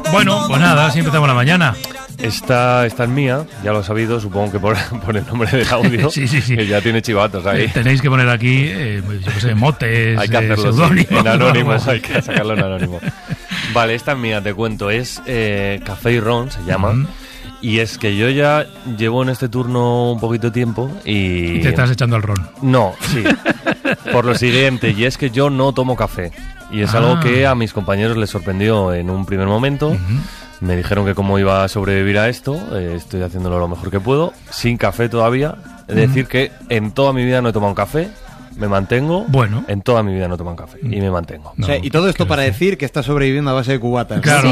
Bueno, pues nada, así empezamos la mañana. Esta es mía, ya lo he sabido, supongo que por el nombre del audio, sí. que ya tiene chivatos ahí. Tenéis que poner aquí, yo qué sé, motes, hay que hacerlo seudónimos, en anónimo, hay que sacarlo en anónimo. Vale, esta es mía, te cuento, es Café y Ron, se llama. Y es que yo ya llevo en este turno un poquito de tiempo y te estás echando al ron. No, sí. Por lo siguiente, y es que yo no tomo café. Y es algo que a mis compañeros les sorprendió en un primer momento. Me dijeron que cómo iba a sobrevivir a esto. Estoy haciéndolo lo mejor que puedo, sin café todavía. Es decir, que en toda mi vida no he tomado un café. Me mantengo. Bueno. En toda mi vida no toman café. Y me mantengo. No, o sea, y todo esto para decir que está sobreviviendo a base de cubatas. Claro.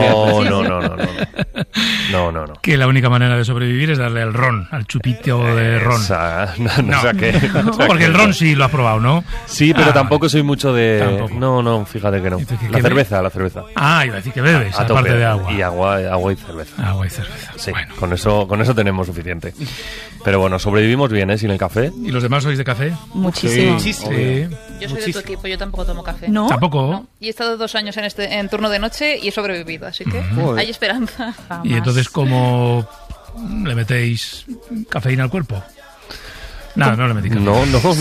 No. Que la única manera de sobrevivir es darle al ron, al chupito de ron. Porque el ron sí lo has probado, ¿no? Sí, pero tampoco soy mucho de... Tampoco. No, fíjate que no. La cerveza. Ah, iba a decir que bebes, aparte de agua. Y agua y cerveza. Agua y cerveza. Sí, bueno. con eso tenemos suficiente. Pero bueno, sobrevivimos bien, sin el café. ¿Y los demás sois de café? Muchísimo. Sí. Yo soy de tu equipo, yo tampoco tomo café. ¿No? ¿Tampoco? No. Y he estado 2 años en turno de noche y he sobrevivido, así que hay esperanza. ¿Y entonces cómo le metéis cafeína al cuerpo? No le metéis cafeína.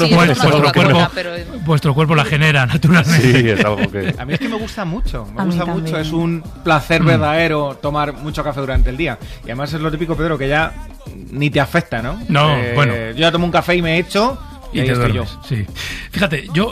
No. Vuestro cuerpo la genera naturalmente. Sí, es algo que... A mí es que me gusta mucho. Es un placer verdadero tomar mucho café durante el día. Y además es lo típico, Pedro, que ya ni te afecta, ¿no? No, bueno. Yo ya tomo un café y me echo y ahí te estoy duermes, yo. Sí. Fíjate, yo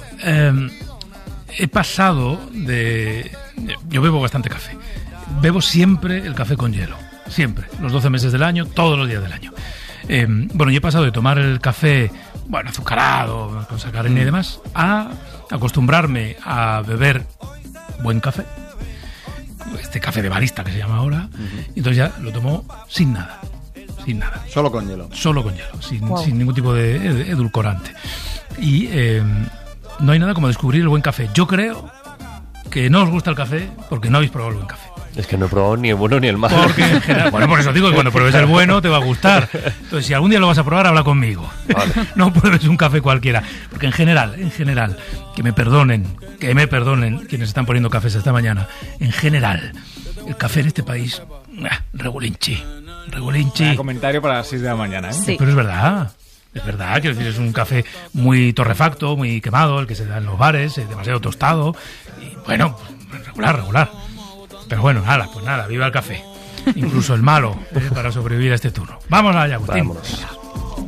he pasado de... Yo bebo bastante café. Bebo siempre el café con hielo. Siempre. Los 12 meses del año, todos los días del año. Yo he pasado de tomar el café, azucarado, con sacarina y demás, a acostumbrarme a beber buen café. Este café de barista que se llama ahora. Y entonces ya lo tomo sin nada. Solo con hielo. Sin ningún tipo de edulcorante. Y no hay nada como descubrir el buen café. Yo creo que no os gusta el café porque no habéis probado el buen café. Es que no he probado ni el bueno ni el malo. Porque en general, por eso digo que cuando pruebes el bueno te va a gustar. Entonces, si algún día lo vas a probar, habla conmigo. Vale. No pruebes un café cualquiera. Porque en general, que me perdonen quienes están poniendo cafés esta mañana. En general, el café en este país, regulinchi. Comentario para las 6 de la mañana, ¿eh? Sí. Pero es verdad, quiero decir, es un café muy torrefacto, muy quemado, el que se da en los bares, demasiado tostado. Y regular. Pero bueno, nada, viva el café. Incluso el malo, para sobrevivir a este turno. Vamos allá, Agustín. Vámonos.